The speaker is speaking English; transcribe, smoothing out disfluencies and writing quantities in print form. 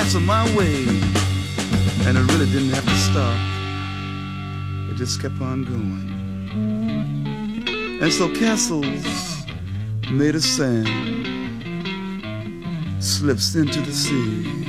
castle my way, and it really didn't have to stop. It just kept on going. And so castles made of sand slips into the sea.